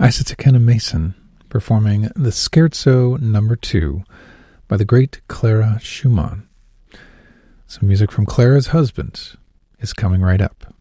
Isaac Mason performing the Scherzo No. 2 by the great Clara Schumann. Some music from Clara's husband is coming right up.